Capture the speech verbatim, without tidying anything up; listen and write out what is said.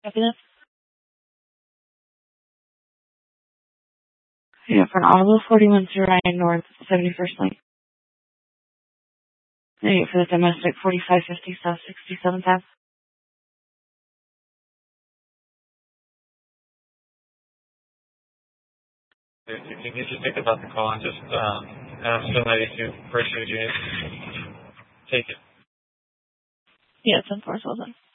Copy that. Yeah, for an audible forty-one through Ryan North, seventy-first Lane. Yeah, for the domestic, forty-five fifty South sixty-seventh Ave. If you need to think about the call and just um, ask the lady to pursue you, take it. Yeah, ten four, well done.